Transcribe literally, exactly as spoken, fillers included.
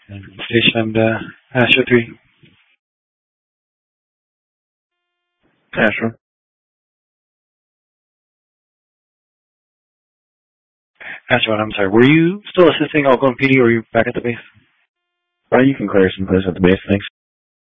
And station uh, Astro three. Astro. Astro, I'm sorry. Were you still assisting Oakland P D or were you back at the base? Well, you can clear some place at the base, thanks.